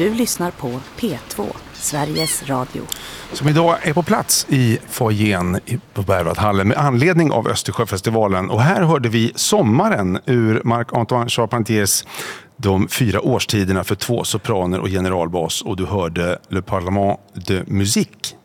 Du lyssnar på P2, Sveriges Radio. Som idag är på plats i foajén på Berwaldhallen med anledning av Östersjöfestivalen. Och här hörde vi Sommaren ur Marc-Antoine Charpentiers De 4 årstiderna för 2 sopraner och generalbas. Och du hörde Le Parlement de Musique